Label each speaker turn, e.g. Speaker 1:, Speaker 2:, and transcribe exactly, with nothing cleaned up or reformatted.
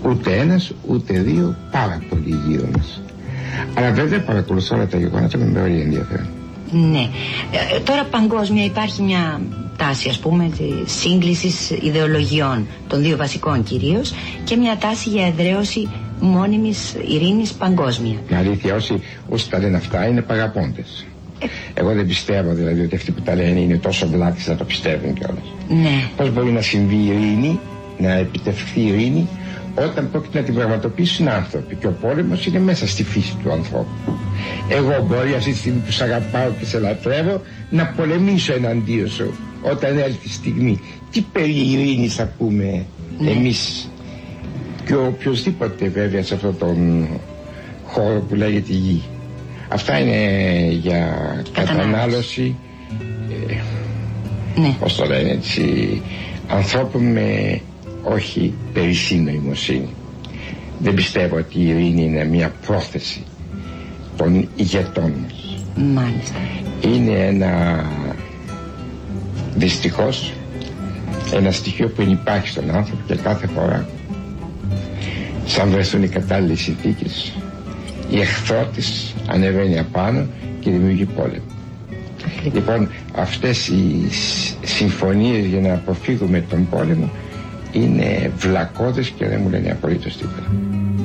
Speaker 1: Ούτε ένας, ούτε δύο, πάρα πολύ γύρω μας. Αλλά βέβαια παρακολουθώ όλα τα γεγονότα με μεγάλη ενδιαφέρον.
Speaker 2: Ναι. Ε, τώρα παγκόσμια υπάρχει μια τάση, ας πούμε, σύγκλησης ιδεολογιών των δύο βασικών κυρίως, και μια τάση για εδραίωση μόνιμης ειρήνης παγκόσμια.
Speaker 1: Με αλήθεια, όσοι, όσοι τα λένε αυτά είναι παγαπώντες. Ε. Εγώ δεν πιστεύω δηλαδή ότι αυτοί που τα λένε είναι τόσο βλάκες να το πιστεύουν κιόλας.
Speaker 2: Ναι.
Speaker 1: Πώς μπορεί να συμβεί η ειρήνη, να επιτευχθεί η ειρήνη, όταν πρόκειται να την πραγματοποιήσουν άνθρωποι, και ο πόλεμος είναι μέσα στη φύση του ανθρώπου. Εγώ μπορεί αυτή τη στιγμή που σ' αγαπάω και σε λατρεύω να πολεμήσω εναντίον σου όταν έρθει η στιγμή. Τι περί ειρήνης θα πούμε, ναι, εμείς και οποιοσδήποτε βέβαια σε αυτόν τον χώρο που λέγεται γη. Αυτά είναι για κατανάλωση, ε, ναι, πώς το λένε έτσι, ανθρώπων με όχι περισσή νοημοσύνη. Δεν πιστεύω ότι η ειρήνη είναι μια πρόθεση των ηγετών μας.
Speaker 2: Μάλιστα.
Speaker 1: Είναι ένα, δυστυχώς, ένα στοιχείο που υπάρχει στον άνθρωπο, και κάθε φορά σαν βρεθούν οι κατάλληλες συνθήκες η εχθρό της ανεβαίνει απάνω και δημιουργεί πόλεμο. Λοιπόν, αυτές οι συμφωνίες για να αποφύγουμε τον πόλεμο είναι βλακώδες και δεν μου λένε απολύτως τίποτα.